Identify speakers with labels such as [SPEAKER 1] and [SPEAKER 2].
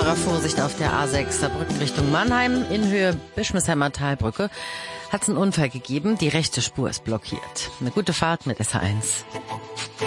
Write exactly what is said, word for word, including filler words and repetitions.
[SPEAKER 1] Radfahrer Vorsicht auf der A sechs Saarbrücken Richtung Mannheim in Höhe Bischmesheimer Talbrücke. Hat es einen Unfall gegeben, die rechte Spur ist blockiert. Eine gute Fahrt mit S H eins.